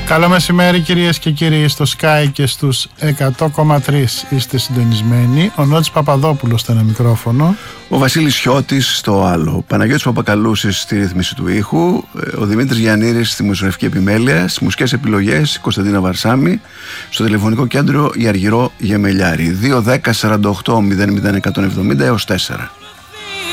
Καλό μεσημέρι κυρίες και κύριοι, στο Sky και στους 100,3 είστε συντονισμένοι. Ο Νότης Παπαδόπουλος στο ένα μικρόφωνο. Ο Βασίλης Χιώτης στο άλλο. Ο Παναγιώτης Παπακαλούσης στη ρύθμιση του ήχου. Ο Δημήτρης Γιαννήρης στη μουσική επιμέλεια. Στις μουσικές επιλογές η Κωνσταντίνα Βαρσάμη. Στο τηλεφωνικό κέντρο η Αργυρό Γεμελιάρη. 2-10-48-00-170 έως 4.